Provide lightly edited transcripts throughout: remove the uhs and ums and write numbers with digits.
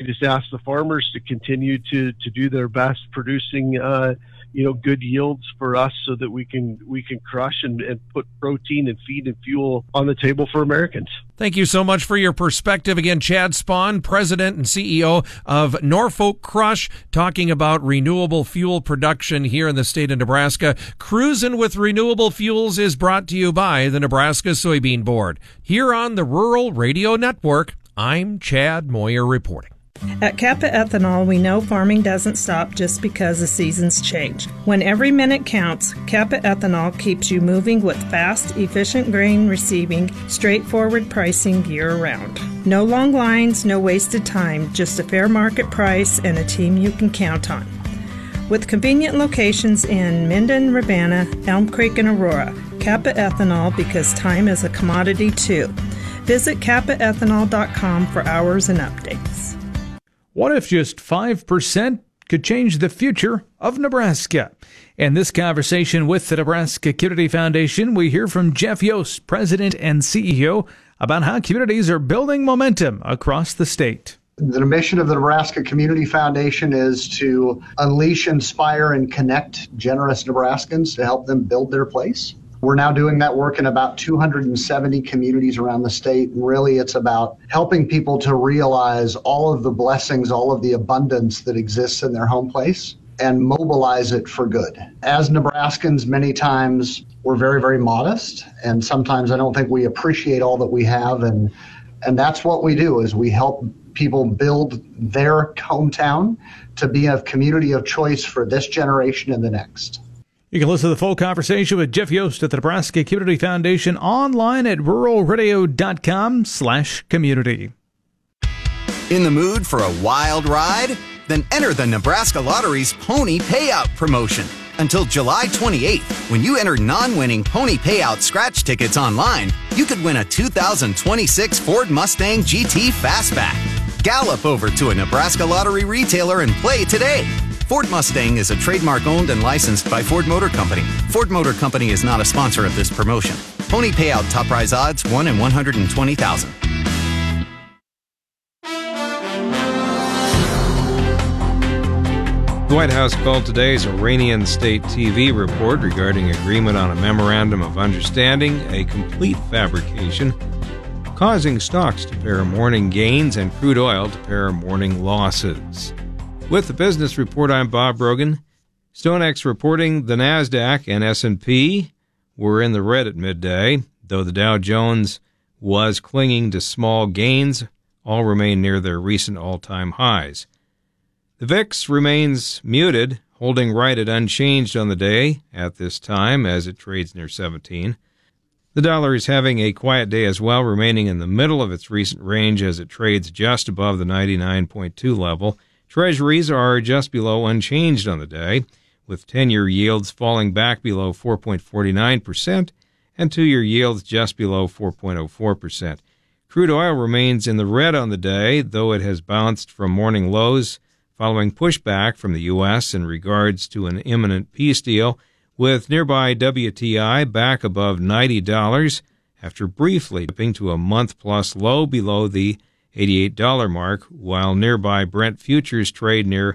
just ask the farmers to continue to do their best producing, good yields for us so that we can crush and put protein and feed and fuel on the table for Americans. Thank you so much for your perspective. Again, Chad Spahn, President and CEO of Norfolk Crush, talking about renewable fuel production here in the state of Nebraska. Cruising with Renewable Fuels is brought to you by the Nebraska Soybean Board. Here on the Rural Radio Network, I'm Chad Moyer reporting. At Kappa Ethanol, we know farming doesn't stop just because the seasons change. When every minute counts, Kappa Ethanol keeps you moving with fast, efficient grain receiving, straightforward pricing year-round. No long lines, no wasted time, just a fair market price and a team you can count on. With convenient locations in Minden, Ravenna, Elm Creek, and Aurora, Kappa Ethanol, because time is a commodity too. Visit kappaethanol.com for hours and updates. What if just 5% could change the future of Nebraska? In this conversation with the Nebraska Community Foundation, we hear from Jeff Yost, President and CEO, about how communities are building momentum across the state. The mission of the Nebraska Community Foundation is to unleash, inspire, and connect generous Nebraskans to help them build their place. We're now doing that work in about 270 communities around the state. And really, it's about helping people to realize all of the blessings, all of the abundance that exists in their home place and mobilize it for good. As Nebraskans, many times we're very, very modest. And sometimes I don't think we appreciate all that we have. And that's what we do, is we help people build their hometown to be a community of choice for this generation and the next. You can listen to the full conversation with Jeff Yost at the Nebraska Community Foundation online at ruralradio.com/community. In the mood for a wild ride? Then enter the Nebraska Lottery's Pony Payout promotion. Until July 28th, when you enter non-winning Pony Payout scratch tickets online, you could win a 2026 Ford Mustang GT Fastback. Gallop over to a Nebraska Lottery retailer and play today. Ford Mustang is a trademark owned and licensed by Ford Motor Company. Ford Motor Company is not a sponsor of this promotion. Pony Payout top prize odds 1 in 120,000. The White House called today's Iranian state TV report regarding agreement on a memorandum of understanding a complete fabrication, causing stocks to pair morning gains and crude oil to pair morning losses. With the business report, I'm Bob Brogan. StoneX reporting the NASDAQ and S&P were in the red at midday, though the Dow Jones was clinging to small gains. All remain near their recent all-time highs. The VIX remains muted, holding right at unchanged on the day at this time as it trades near 17. The dollar is having a quiet day as well, remaining in the middle of its recent range as it trades just above the 99.2 level. Treasuries are just below unchanged on the day, with 10-year yields falling back below 4.49% and 2-year yields just below 4.04%. Crude oil remains in the red on the day, though it has bounced from morning lows following pushback from the U.S. in regards to an imminent peace deal, with nearby WTI back above $90 after briefly dipping to a month-plus low below the $88 mark, while nearby Brent futures trade near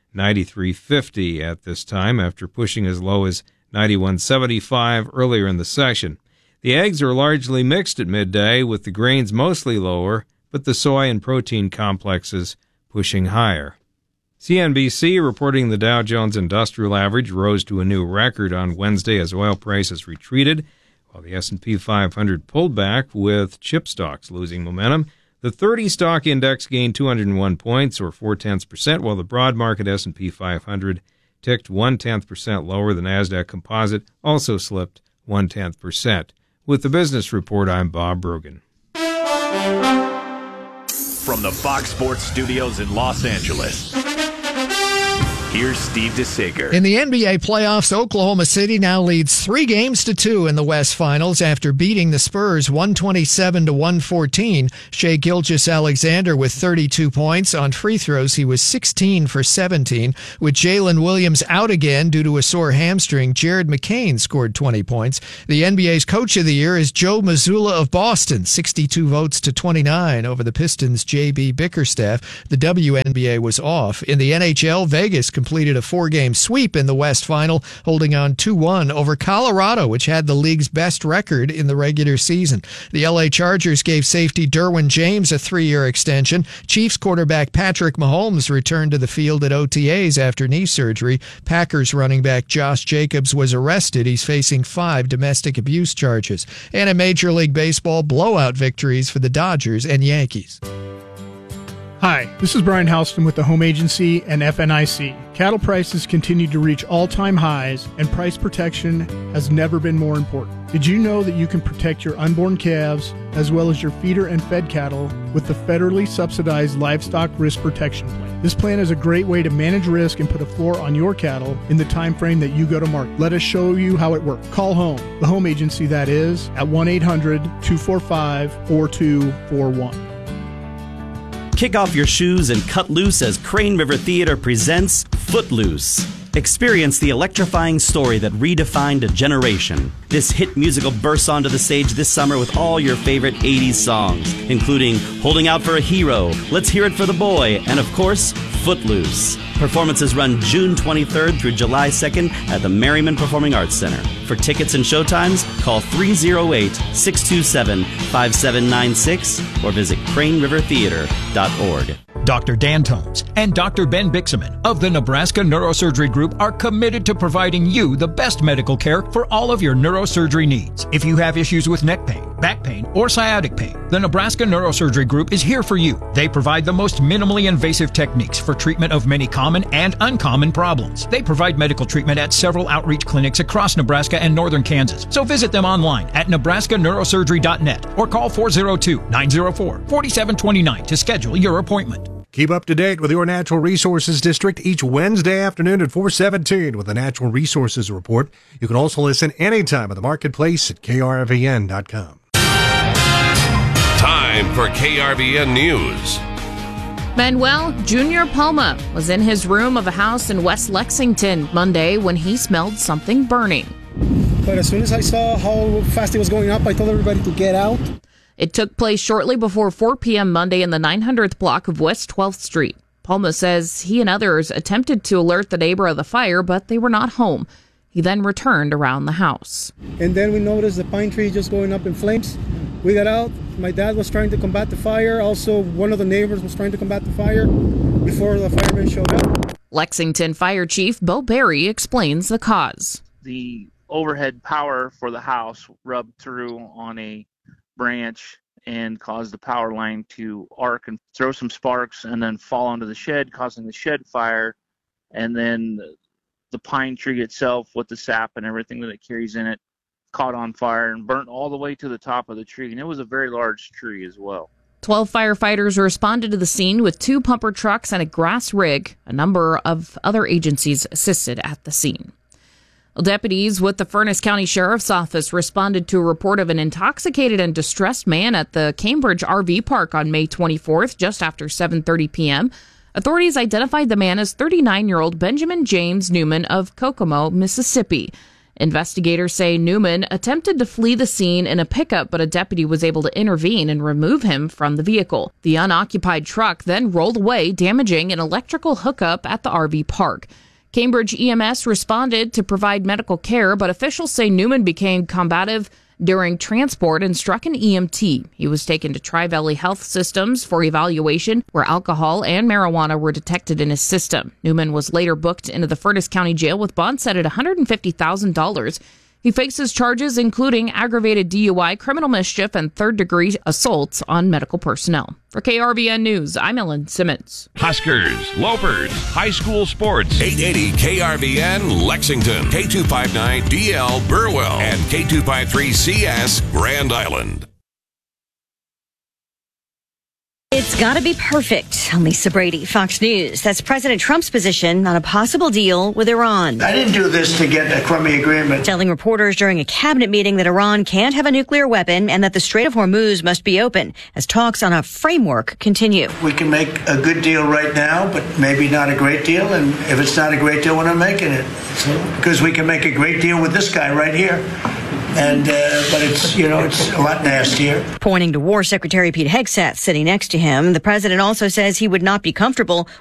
$93.50 at this time after pushing as low as $91.75 earlier in the session. The eggs are largely mixed at midday, with the grains mostly lower, but the soy and protein complexes pushing higher. CNBC reporting the Dow Jones Industrial Average rose to a new record on Wednesday as oil prices retreated, while the S&P 500 pulled back, with chip stocks losing momentum. The 30 stock index gained 201 points, or 0.4%, while the broad market S&P 500 ticked 0.1% lower. The NASDAQ Composite also slipped 0.1%. With the business report, I'm Bob Brogan. From the Fox Sports Studios in Los Angeles, Here's Steve DeSager. In the NBA playoffs, Oklahoma City now leads 3-2 in the West Finals after beating the Spurs 127-114. Shai Gilgeous-Alexander with 32 points. On free throws, he was 16 for 17. With Jalen Williams out again due to a sore hamstring, Jared McCain scored 20 points. The NBA's Coach of the Year is Joe Mazzulla of Boston, 62 votes to 29 over the Pistons' J.B. Bickerstaff. The WNBA was off. In the NHL, Vegas completed a 4-game sweep in the West Final, holding on 2-1 over Colorado, which had the league's best record in the regular season. The LA Chargers gave safety Derwin James a 3-year extension. Chiefs quarterback Patrick Mahomes returned to the field at OTAs after knee surgery. Packers running back Josh Jacobs was arrested. He's facing 5 domestic abuse charges. And in Major League Baseball, blowout victories for the Dodgers and Yankees. Hi, this is Brian Houston with the Home Agency and FNIC. Cattle prices continue to reach all-time highs, and price protection has never been more important. Did you know that you can protect your unborn calves as well as your feeder and fed cattle with the federally subsidized Livestock Risk Protection Plan? This plan is a great way to manage risk and put a floor on your cattle in the time frame that you go to market. Let us show you how it works. Call home, the Home Agency that is, at 1-800-245-4241. Kick off your shoes and cut loose as Crane River Theater presents Footloose. Experience the electrifying story that redefined a generation. This hit musical bursts onto the stage this summer with all your favorite 80s songs, including Holding Out for a Hero, Let's Hear It for the Boy, and of course, Footloose. Performances run June 23rd through July 2nd at the Merriman Performing Arts Center. For tickets and showtimes, call 308-627-5796 or visit cranerivertheater.org. Dr. Dan Tomes and Dr. Ben Bixaman of the Nebraska Neurosurgery Group are committed to providing you the best medical care for all of your neurosurgery needs. If you have issues with neck pain, back pain, or sciatic pain, the Nebraska Neurosurgery Group is here for you. They provide the most minimally invasive techniques for treatment of many common and uncommon problems. They provide medical treatment at several outreach clinics across Nebraska and northern Kansas. So visit them online at nebraskaneurosurgery.net or call 402-904-4729 to schedule your appointment. Keep up to date with your Natural Resources District each Wednesday afternoon at 4:17 with the Natural Resources Report. You can also listen anytime at the marketplace at krvn.com. Time for KRVN News. Manuel Jr. Palma was in his room of a house in West Lexington Monday when he smelled something burning. But as soon as I saw how fast it was going up, I told everybody to get out. It took place shortly before 4 p.m. Monday in the 900th block of West 12th Street. Palma says he and others attempted to alert the neighbor of the fire, but they were not home. He then returned around the house. And then we noticed the pine tree just going up in flames. We got out. My dad was trying to combat the fire. Also, one of the neighbors was trying to combat the fire before the firemen showed up. Lexington Fire Chief Bo Berry explains the cause. The overhead power for the house rubbed through on a branch and caused the power line to arc and throw some sparks and then fall onto the shed, causing the shed fire. And then the pine tree itself, with the sap and everything that it carries in it, caught on fire and burnt all the way to the top of the tree. And it was a very large tree as well. 12 firefighters responded to the scene with 2 pumper trucks and a grass rig. A number of other agencies assisted at the scene. Deputies with the Furness County Sheriff's Office responded to a report of an intoxicated and distressed man at the Cambridge RV Park on May 24th, just after 7:30 p.m. Authorities identified the man as 39-year-old Benjamin James Newman of Kokomo, Mississippi. Investigators say Newman attempted to flee the scene in a pickup, but a deputy was able to intervene and remove him from the vehicle. The unoccupied truck then rolled away, damaging an electrical hookup at the RV park. Cambridge EMS responded to provide medical care, but officials say Newman became combative during transport and struck an EMT. He was taken to Tri-Valley Health Systems for evaluation, where alcohol and marijuana were detected in his system. Newman was later booked into the Furness County Jail with bond set at $150,000. He faces charges including aggravated DUI, criminal mischief, and third-degree assaults on medical personnel. For KRVN News, I'm Ellen Simmons. Huskers, Lopers, high school sports. 880 KRVN Lexington, K259DL Burwell, and K253CS Grand Island. It's got to be perfect. I'm Lisa Brady, Fox News. That's President Trump's position on a possible deal with Iran. I didn't do this to get a crummy agreement. Telling reporters during a cabinet meeting that Iran can't have a nuclear weapon and that the Strait of Hormuz must be open as talks on a framework continue. We can make a good deal right now, but maybe not a great deal. And if it's not a great deal, we're not making it. Because we can make a great deal with this guy right here. And but it's a lot nastier. Pointing to War Secretary Pete Hegseth sitting next to him, the president also says he would not be comfortable